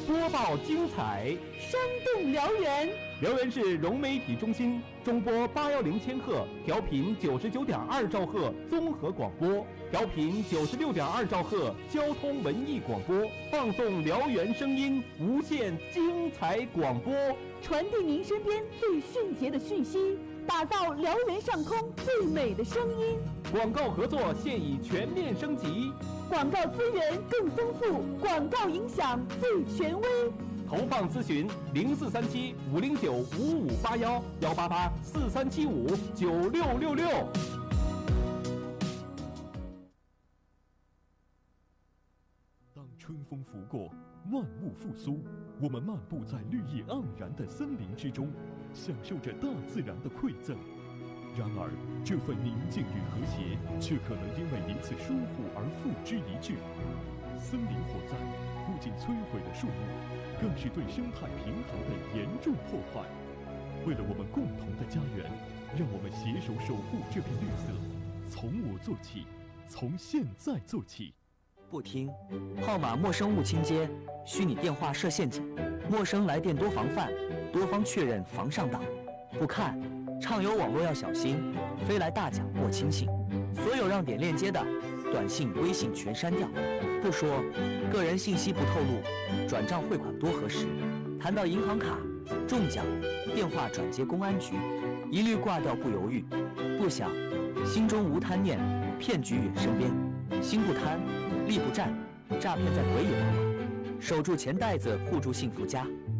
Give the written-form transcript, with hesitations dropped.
播报精彩， 生动辽源。 辽源市融媒体中心中波810千赫，调频99.2兆赫综合广播，调频96.2兆赫交通文艺广播，放送辽源声音，无限精彩广播， 传递您身边最迅捷的讯息，打造辽源上空最美的声音。 广告合作现已全面升级， 广告资源更丰富，广告影响最权威。 投放咨询0437-509-5581，188-4375-9666。 当春风拂过，万物复苏，我们漫步在绿意盎然的森林之中，享受着大自然的馈赠。然而，这份宁静与和谐，却可能因为一次疏忽而付之一炬。森林火灾不仅摧毁了树木，更是对生态平衡的严重破坏。为了我们共同的家园，让我们携手守护这片绿色。从我做起，从现在做起。 不听，号码陌生勿倾接，虚拟电话设陷阱，陌生来电多防范，多方确认防上当。不看，畅游网络要小心，飞来大奖莫轻信。所有让点链接的短信、微信全删掉。不说，个人信息不透露，转账汇款多核实。谈到银行卡、中奖、电话转接公安局，一律挂掉不犹豫。不想，心中无贪念，骗局远身边。心不贪，力不战，诈骗在鬼眼旁。守住钱袋子，护住幸福家。